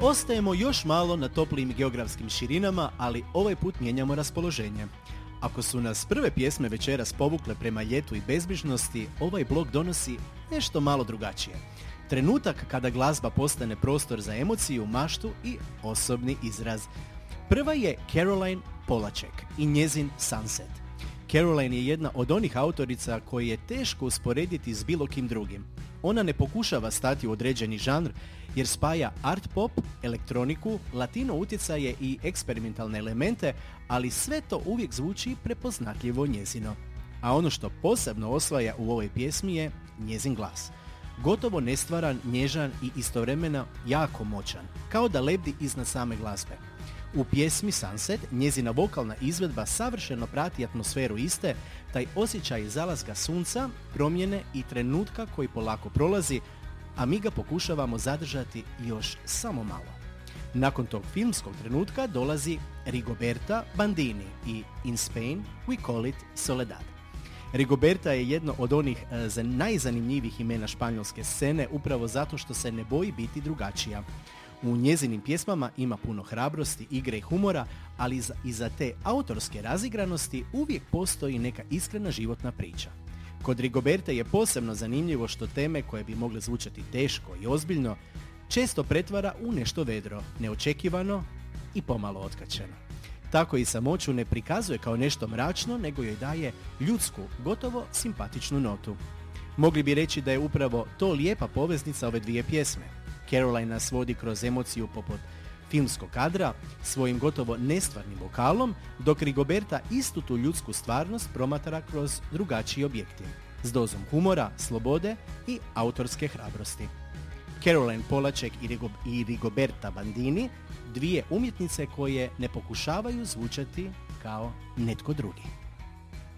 Ostajemo još malo na toplijim geografskim širinama, ali ovaj put mijenjamo raspoloženje. Ako su nas prve pjesme večeras povukle prema ljetu i bezbrižnosti, ovaj blog donosi nešto malo drugačije. Trenutak kada glazba postane prostor za emociju, maštu i osobni izraz. Prva je Caroline Polachek i njezin Sunset. Caroline je jedna od onih autorica koji je teško usporediti s bilo kim drugim. Ona ne pokušava stati u određeni žanr jer spaja art pop, elektroniku, latino utjecaje i eksperimentalne elemente, ali sve to uvijek zvuči prepoznatljivo njezino. A ono što posebno osvaja u ovoj pjesmi je njezin glas. Gotovo nestvaran, nježan i istovremeno jako moćan, kao da lebdi iznad same glazbe. U pjesmi Sunset njezina vokalna izvedba savršeno prati atmosferu iste, taj osjećaj zalaska sunca, promjene i trenutka koji polako prolazi, a mi ga pokušavamo zadržati još samo malo. Nakon tog filmskog trenutka dolazi Rigoberta Bandini i In Spain we call it Soledad. Rigoberta je jedno od onih najzanimljivijih imena španjolske scene upravo zato što se ne boji biti drugačija. U njezinim pjesmama ima puno hrabrosti, igre i humora, ali iza te autorske razigranosti uvijek postoji neka iskrena životna priča. Kod Rigoberte je posebno zanimljivo što teme koje bi mogle zvučati teško i ozbiljno često pretvara u nešto vedro, neočekivano i pomalo otkačeno. Tako i samoću ne prikazuje kao nešto mračno, nego joj daje ljudsku, gotovo simpatičnu notu. Mogli bi reći da je upravo to lijepa poveznica ove dvije pjesme. Caroline nas vodi kroz emociju poput filmskog kadra, svojim gotovo nestvarnim vokalom, dok Rigoberta istu tu ljudsku stvarnost promatra kroz drugačiji objektiv, s dozom humora, slobode i autorske hrabrosti. Caroline Polachek i Rigoberta Bandini, dvije umjetnice koje ne pokušavaju zvučati kao netko drugi.